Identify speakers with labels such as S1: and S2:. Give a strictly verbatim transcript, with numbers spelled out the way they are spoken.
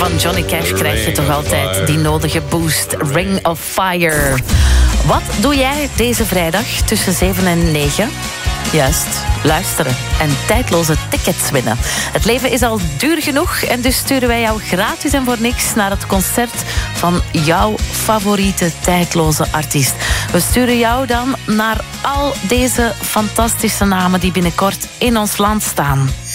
S1: van Johnny Cash krijg je toch altijd die nodige boost. Ring of Fire. Wat doe jij deze vrijdag tussen zeven en negen? Juist, luisteren en tijdloze tickets winnen. Het leven is al duur genoeg en dus sturen wij jou gratis en voor niks naar het concert van jouw favoriete tijdloze artiest. We sturen jou dan naar al deze fantastische namen die binnenkort in ons land staan.